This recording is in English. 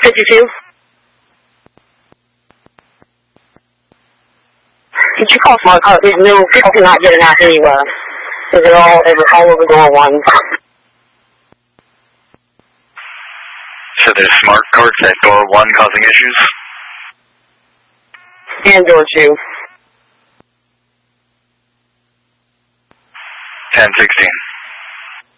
52. Did you call smart car? These new people cannot get it out anywhere. Because they're all over door 1. So there's smart cards at door 1 causing issues? And door 2. 1016.